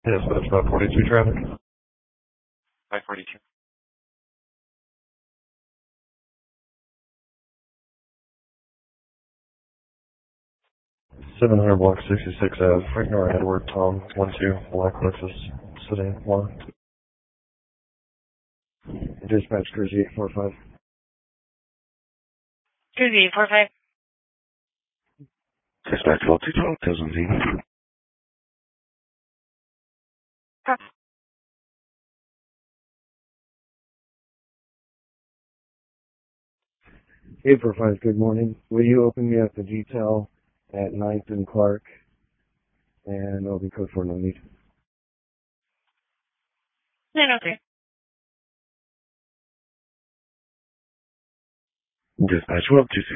Yes, that's about 42 traffic. 542. 700 block 66 Ave, Franklin Edward, Tom, 12, Black Lexus, Sedan, 1. Dispatch Jersey 845. Jersey 845. Dispatch 12 212, Eight four five. Good morning. Will you open me up the detail at 9th and Clark, and I'll be code 490. Okay. Dispatch 12 2